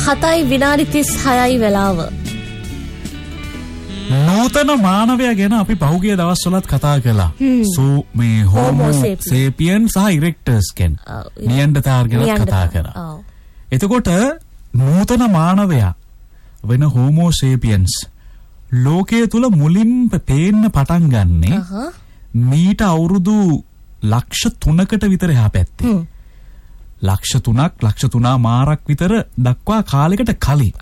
7යි විනාඩි 36යි වෙලාව. නූතන මානවයා ගැන අපි පහුගිය දවස්වලත් කතා කළා. මේ හෝමෝ සේපියන් සහ ඉරෙක්ටර්ස් ගැන. නියන්ඩර්තාල් ගැන කතා කරා. එතකොට නූතන මානවයා වෙන හෝමෝ සේපියන්ස් ලෝකයේ තුල මුලින්ම පේන්න පටන් ගන්නේ මීට අවුරුදු ලක්ෂ 3කට විතර එහා පැත්තේ. ලක්ෂ 3 මාරක් විතර දක්වා කාලයකට කලින්.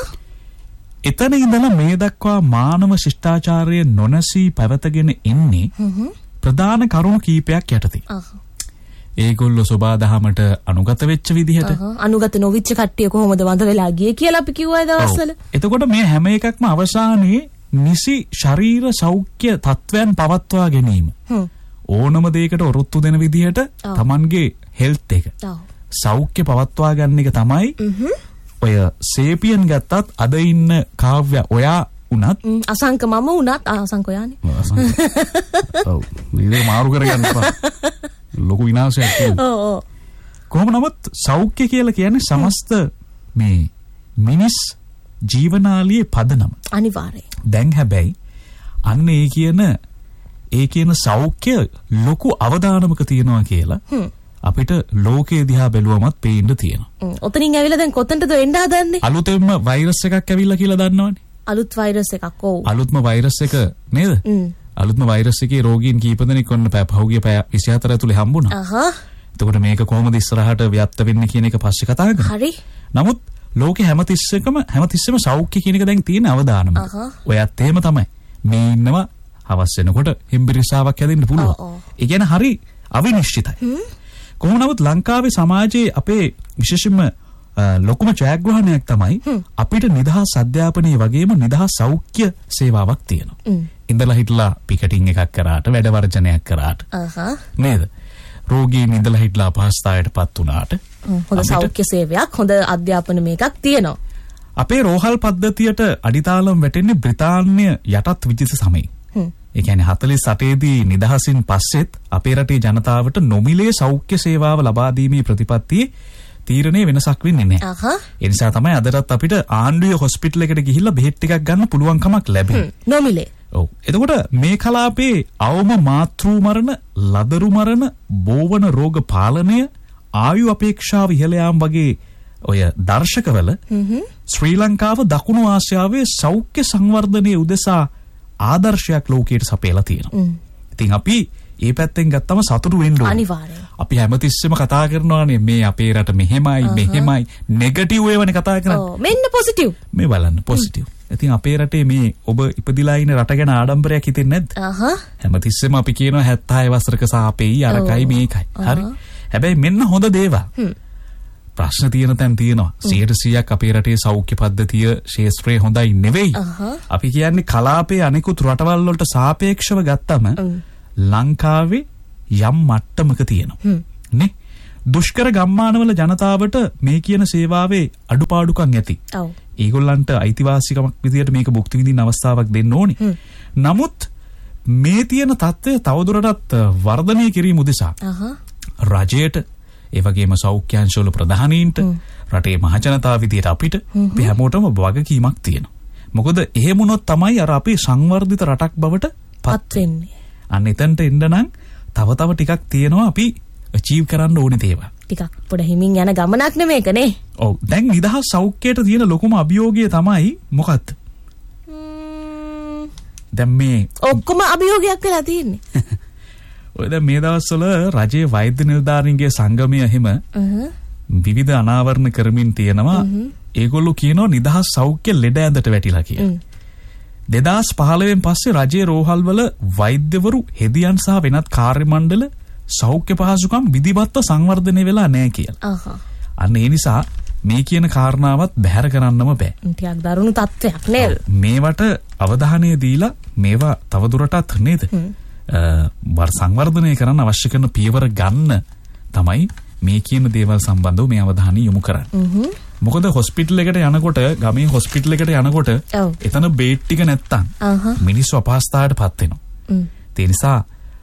එතන ඉඳලා මේ දක්වා මානව ශිෂ්ටාචාරය නොනැසී පැවතගෙන ඉන්නේ ප්‍රධාන කරුණු කීපයක් යටතේ. ඒගොල්ලෝ සබාදහමට අනුගත වෙච්ච විදිහට අනුගත නොවිච්ච කට්ටිය කොහොමද වඳ වෙලා ගියේ කියලා අපි කිව්වා දවස්වල. එතකොට මේ හැම එකක්ම අවසානයේ නිසි ශරීර සෞඛ්‍ය තත්වයන් පවත්වා ගැනීම. ඕනම දෙයකට ඔරොත්තු දෙන විදිහට Tamanගේ හෙල්ත් එක සෞඛ්‍ය පවත්වා ගන්න එක තමයි ඔය සේපියන් ගත්තත් අද ඉන්න කාව්‍ය ඔයා උනත් අසංක මම උනත් අසංක ඔයානේ. ඔව් මේ මාරු කරගන්න එපා. ලොකු විනාශයක් තියෙනවා. ඔව්. කොහොම නමුත් සෞඛ්‍ය කියලා කියන්නේ සමස්ත මේ මිනිස් ජීවනාලියේ පදනම. අනිවාර්යයෙන්. දැන් හැබැයි අන්න ඒ කියන සෞඛ්‍ය ලොකු අවදානමක තියෙනවා කියලා අපිට ලෝකයේ දිහා බැලුවමත් පේන්න තියෙනවා. ඔතනින් ඇවිල්ලා දැන් කොතනටද එන්න හදන්නේ? අලුතෙන්ම වෛරස් එකක් ඇවිල්ලා කියලා දන්නවනේ. අලුත් වෛරස් එකක්. ඔව්. අලුත්ම වෛරස් එක නේද? අලුත්ම වෛරස් එකේ රෝගීන් කීප දෙනෙක් ඔන්න පහුගිය පැය 24 ඇතුලේ හම්බුණා. එතකොට මේක කොහොමද ඉස්සරහට ව්‍යාප්ත වෙන්නේ කියන එක පස්සේ කතා කරමු. හරි. නමුත් ලෝකේ හැමතිස්සෙම සෞඛ්‍ය කියන එක දැන් තියෙන අවදානම. ඔයත් එහෙම තමයි. මේ ඉන්නවා හවස් වෙනකොට හෙම්බිරිසාවක් හැදෙන්න පුළුවන්. ඒ කියන්නේ හරි අවිනිශ්චිතයි. කොහොම නමුත් ලංකාවේ සමාජයේ අපේ විශේෂයෙන්ම ලොකුම ජයග්‍රහණයක් තමයි අපිට නිදහස් අධ්‍යාපනයේ වගේම නිදහස් සෞඛ්‍ය සේවාවක් තියෙනවා. ඉඳලා හිටලා පිකටින් එකක් කරාට වැඩ වර්ජනයක් කරාට නේද? රෝගීන් ඉඳලා හිටලා අපහසුතාවයටපත් වුණාට හොඳ සෞඛ්‍ය සේවයක් හොඳ අධ්‍යාපන මේකක් තියෙනවා. අපේ රෝහල් පද්ධතියට අඩිතාලම් වැටෙන්නේ බ්‍රිතාන්‍ය යටත් විජිත සමයේ. ඒ කියන්නේ 48 දී නිදහසින් පස්සෙත් අපේ රටේ ජනතාවට නොමිලේ සෞඛ්‍ය සේවාව ලබා දීමේ ප්‍රතිපත්තියේ තීරණේ වෙනසක් වෙන්නේ නැහැ. ඒ නිසා තමයි අදටත් අපිට ආණ්ඩුවේ හොස්පිටල් එකට ගිහිල්ලා බෙහෙත් ටිකක් ගන්න පුළුවන්කමක් ලැබෙන්නේ. නොමිලේ. ඔව්. එතකොට මේ කලාපේ අවම මාතෘ මරණ, ලදරු මරණ, බෝවන රෝග පාලනය, ආයු අපේක්ෂාව ඉහළ යාම වගේ ඔය දර්ශකවල ශ්‍රී ලංකාව දකුණු ආසියාවේ සෞඛ්‍ය සංවර්ධනයේ උදෙසා ආදර්ශයක් ලෝකයට සපයලා තියෙනවා. ඉතින් අපි ඒ පැත්තෙන් ගත්තම සතුටු වෙන්න ඕනේ. අනිවාර්යයෙන්. අපි හැමතිස්සෙම කතා කරනවානේ මේ අපේ රට මෙහෙමයි නෙගටිව් ඒවානේ කතා කරන්නේ. ඔව් මෙන්න පොසිටිව්. මේ බලන්න පොසිටිව්. ඉතින් අපේ රටේ මේ ඔබ ඉපදිලා ඉන්න රට ගැන ආඩම්බරයක් හිතෙන්නේ නැද්ද? හැමතිස්සෙම අපි කියනවා 76 වසරක සාපේයි අරකයි මේකයි. හරි. හැබැයි මෙන්න හොඳ දේවල්. ප්‍රශ්න තියෙන තැන් තියෙනවා. 100%ක් අපේ රටේ සෞඛ්‍ය පද්ධතිය ශාස්ත්‍රයේ හොඳයි නෙවෙයි. අපි කියන්නේ කලාපයේ අනිකුත් රටවල් වලට සාපේක්ෂව ගත්තම ලංකාවේ යම් මට්ටමක තියෙනවා. නේ? දුෂ්කර ගම්මානවල ජනතාවට මේ කියන සේවාවේ අඩුපාඩුකම් ඇති. ඔව්. ඒගොල්ලන්ට අයිතිවාසිකමක් විදියට මේක භුක්ති විඳින්න අවස්ථාවක් දෙන්න ඕනේ. නමුත් මේ තියෙන තත්ත්වය තවදුරටත් වර්ධනය කිරීම උදෙසා රජයට ඒ වගේම සෞඛ්‍යාංශවල ප්‍රධානීන්ට රටේ මහජනතාව විදියට අපිට අපි හැමෝටම වගකීමක් තියෙනවා. මොකද එහෙම වුණොත් තමයි අර අපේ සංවර්ධිත රටක් බවට පත් වෙන්නේ. අන්න එතනට එන්න නම් තව ටිකක් තියෙනවා අපි අචීව් කරන්න ඕනේ දේවල්. ටිකක් පොඩ හිමින් යන ගමනක් නෙමේකනේ. ඔව්. දැන් නිදහස් සෞඛ්‍යයට තියෙන ලොකුම අභියෝගය තමයි මොකක්ද? දැන් මේ ඔක්කොම අභියෝගයක් වෙලා තියෙන්නේ. ඔය දැන් මේ දවස්වල රජයේ වෛද්‍ය නිලධාරීන්ගේ සංගමය එහෙම විවිධ අනාවරණ කරමින් තියෙනවා. ඒගොල්ලෝ කියනවා නිදහස් සෞඛ්‍ය ලෙඩ ඇඳට වැටිලා කියලා. 2015න් පස්සේ රජයේ රෝහල්වල වෛද්‍යවරු, හෙදියන් සහ වෙනත් කාර්ය මණ්ඩල සෞඛ්‍ය පහසුකම් විධිවත්ව සංවර්ධනය වෙලා නැහැ කියලා. අන්න ඒ නිසා මේ කියන කාරණාවත් බැහැර කරන්නම බෑ. ටිකක් දරුණු තත්ත්වයක් නේද? මේවට අවධානය දීලා මේවා තවදුරටත් නේද? සංවර්ධනය කරන්න අවශ්‍ය කරන පියවර ගන්න තමයි මේ කියන දේවල් සම්බන්ධව මේ අවධානය යොමු කරන්නේ. මොකද හොස්පිටල් එකට යනකොට ගමේ හොස්පිටල් එකට යනකොට එතන බේඩ් ටික නැත්තම් මිනිස්සු අපහසුතාවයටපත් වෙනවා. ඒ නිසා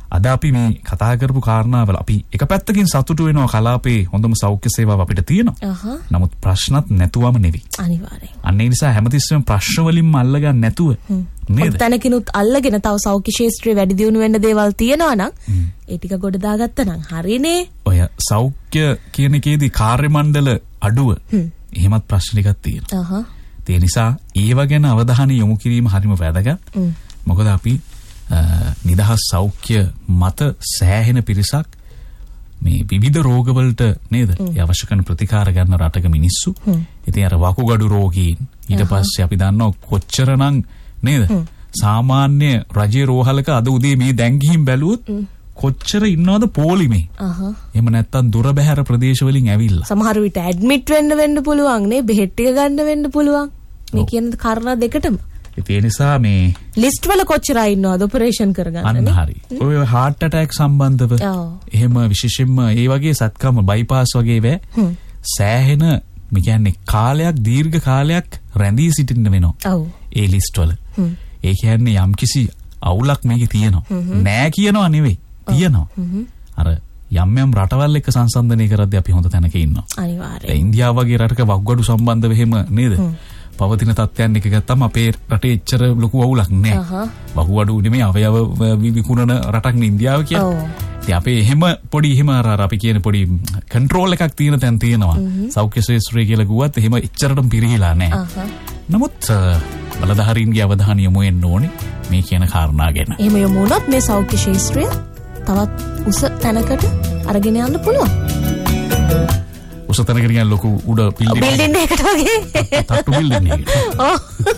අද අපි මේ කතා කරපු කාරණාවල අපි එක පැත්තකින් සතුටු වෙනවා කලාපේ හොඳම සෞඛ්‍ය සේවාව අපිට තියෙනවා. නමුත් ප්‍රශ්නත් නැතුවම නෙවෙයි. අනිවාර්යෙන්. අන්න ඒ නිසා හැමතිස්සෙම ප්‍රශ්න වලින්ම අල්ලගන්න නැතුව නේද? තැනකිනුත් අල්ලගෙන තව සෞඛ්‍ය ශාස්ත්‍රයේ වැඩි දියුණු වෙන්න දේවල් තියෙනවා නම් ඒ ටික ගොඩ දාගත්තා නම් හරිනේ. ඔය සෞඛ්‍ය කියන එකේදී කාර්ය මණ්ඩල අඩුව එහෙමත් ප්‍රශ්න ටිකක් තියෙනවා. ඒ නිසා ඒව ගැන අවධානය යොමු කිරීම හරිම වැදගත්. මොකද අපි නිදහස් සෞඛ්‍ය මත සෑහෙන පිරිසක් මේ විවිධ රෝගවලට නේද? ඒ අවශ්‍ය කරන ප්‍රතිකාර ගන්න රටක මිනිස්සු. ඉතින් අර වකුගඩු රෝගීන් ඊට පස්සේ අපි දන්නවා කොච්චරනම් නේද? සාමාන්‍ය රජයේ රෝහලක අද උදේ මේ දැන් ගිහින් බැලුවොත් කොච්චර ඉන්නවද පොලිමේ. එහෙම නැත්තම් දුර බැහැර ප්‍රදේශ වලින් ඇවිල්ලා. සමහර විට ඇඩ්මිට් වෙන්න පුළුවන් නේ, බෙහෙත් ටික ගන්න වෙන්න පුළුවන්. මේ කියන කාරණා දෙකටම. ඒ නිසා මේ ලිස්ට් වල කොච්චර ඉන්නවද ඔපරේෂන් කරගන්න. අන්න හරි. ඔය heart attack සම්බන්ධව එහෙම විශේෂයෙන්ම ඒ වගේ සත්කම බයිපාස් වගේ වේ සෑහෙන මේ කියන්නේ කාලයක් දීර්ඝ කාලයක් රැඳී සිටින්න වෙනවා. ඒ ලිස්ට් වල. ඒ කියන්නේ යම්කිසි අවුලක් මේකේ තියෙනවා. නෑ කියනවා නෙවෙයි. තියෙනවා. අර යම් යම් රටවල් එක්ක සංසන්දනය කරද්දී අපි හොඳ තැනක ඉන්නවා. අනිවාර්යයෙන්. ඉන්දියාව වගේ රටක වකුගඩු සම්බන්ධව එහෙම නේද? පවතින තත්ත්වයන් එක ගත්තම අපේ රටේ එච්චර ලොකු අවුලක් නෑ. වකුගඩු නෙමෙයි අවයව විකුණන රටක් නේ ඉන්දියාව කියන්නේ. ඉතින් අපේ එහෙම පොඩි එහෙම අර අපි කියන පොඩි කන්ට්‍රෝල් එකක් තියෙන තැන් තියෙනවා. සෞඛ්‍ය ශාස්ත්‍රය කියලා ගුවත් එහෙම එච්චරටම පිරිහිලා නෑ. නමුත් බලධාරීන්ගේ අවධානය යොමු වෙන්න ඕනේ මේ කියන කාරණා ගැන. එහෙම යොමු වුණොත් මේ සෞඛ්‍ය ශාස්ත්‍රය තවත් උස තැනකට අරගෙන යන්න පුළුවන්. උස තැනකට කියන ලොකු උඩ බිල්ඩින් එකකට වගේ. තට්ටු බිල්ඩින් එකකට.